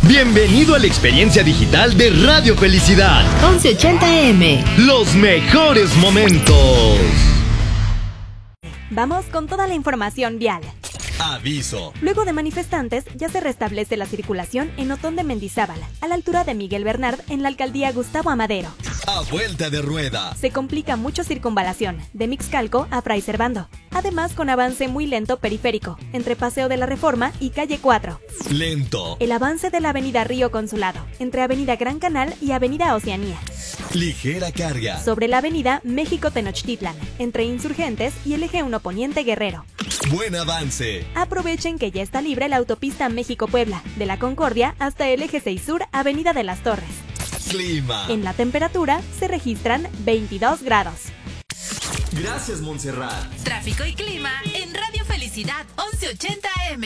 Bienvenido a la experiencia digital de Radio Felicidad. 1180M. Los mejores momentos. Vamos con toda la información vial. Aviso. Luego de manifestantes, ya se restablece la circulación en Otón de Mendizábal, a la altura de Miguel Bernard, en la alcaldía Gustavo Amadero. A vuelta de rueda. Se complica mucho circunvalación, de Mixcalco a Fray Servando. Además, con avance muy lento periférico, entre Paseo de la Reforma y Calle 4. Lento. El avance de la avenida Río Consulado, entre Avenida Gran Canal y Avenida Oceanía. Ligera carga. Sobre la avenida México-Tenochtitlan, entre Insurgentes y el eje 1 Poniente Guerrero. Buen avance. Aprovechen que ya está libre la autopista México-Puebla, de la Concordia hasta el eje 6 Sur, Avenida de las Torres. Clima. En la temperatura se registran 22 grados. Gracias, Montserrat. Tráfico y clima en Radio Felicidad 1180M.